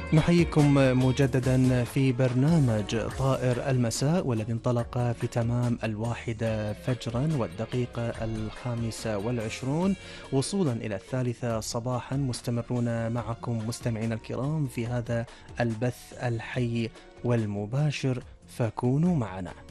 نحييكم مجددا في برنامج طائر المساء، والذي انطلق في تمام 1 فجرا والدقيقة 25 وصولا إلى 3 صباحا. مستمرون معكم مستمعين الكرام في هذا البث الحي والمباشر، فكونوا معنا.